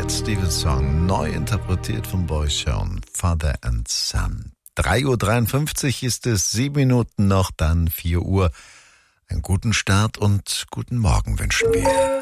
Cat Stevens Song, neu interpretiert von Boyzone, Father and Son. 3:53 Uhr ist es, 7 Minuten noch, dann 4 Uhr. Einen guten Start und guten Morgen wünschen wir.